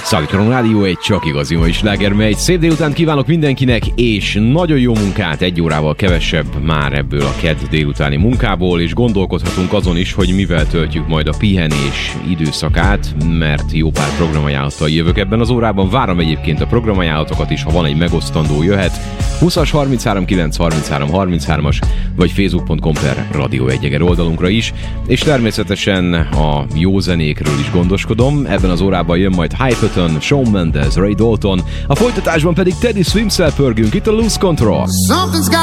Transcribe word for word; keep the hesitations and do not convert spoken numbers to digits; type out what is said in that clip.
Szalítron Rádió egy csak igazi mai sláger megy. Szép délután kívánok mindenkinek, és nagyon jó munkát, egy órával kevesebb már ebből a kedd délutáni munkából, és gondolkodhatunk azon is, hogy mivel töltjük majd a pihenés időszakát, mert jó pár programajánlattal jövök ebben az órában. Várom egyébként a programajánlatokat is, ha van egy megosztandó, jöhet. húszas harminchárom kilenc harminchárom harminchárom-as vagy facebook pont com per Rádió egy oldalunkra is, és természetesen a jó zenékről is gondoskodom. Ebben az órában jön majd Hypeton, Shawn Mendes, Ray Dalton, a folytatásban pedig Teddy Swims-szel pörgünk, itt a Lose Control.